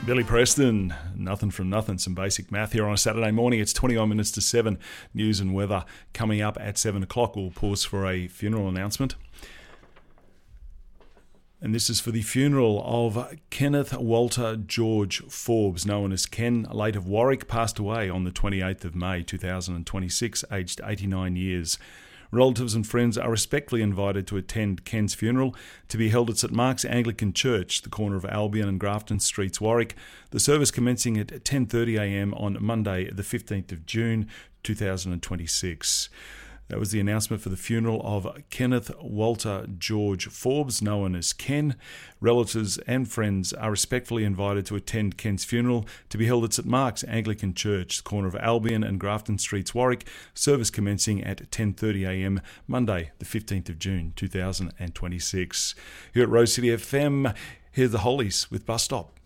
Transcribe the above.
Billy Preston, nothing from nothing, some basic math here on a Saturday morning. It's 21 minutes to 7. News and weather coming up at 7 o'clock. We'll pause for a funeral announcement. And this is for the funeral of Kenneth Walter George Forbes, known as Ken, late of Warwick, passed away on the 28th of May 2026, aged 89 years. Relatives and friends are respectfully invited to attend Ken's funeral, to be held at St Mark's Anglican Church, the corner of Albion and Grafton Streets, Warwick. The service commencing at 10:30am on Monday, the 15th of June 2026. That was the announcement for the funeral of Kenneth Walter George Forbes, known as Ken. Relatives and friends are respectfully invited to attend Ken's funeral, to be held at St Mark's Anglican Church, the corner of Albion and Grafton Streets, Warwick. Service commencing at 10:30am, Monday, the 15th of June 2026. Here at Rose City FM, here's the Hollies with Bus Stop.